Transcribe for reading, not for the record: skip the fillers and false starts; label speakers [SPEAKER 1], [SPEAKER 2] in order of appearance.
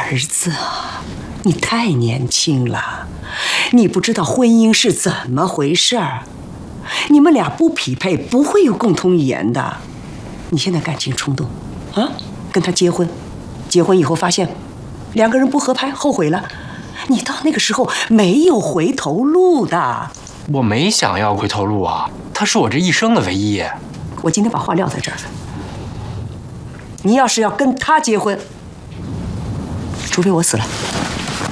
[SPEAKER 1] 儿子啊，你太年轻了，你不知道婚姻是怎么回事儿。你们俩不匹配，不会有共同语言的。你现在感情冲动，啊，跟他结婚，结婚以后发现两个人不合拍，后悔了，你到那个时候没有回头路的。
[SPEAKER 2] 我没想要回头路啊，他是我这一生的唯一。
[SPEAKER 1] 我今天把话撂在这儿了，你要是要跟他结婚，除非我死了。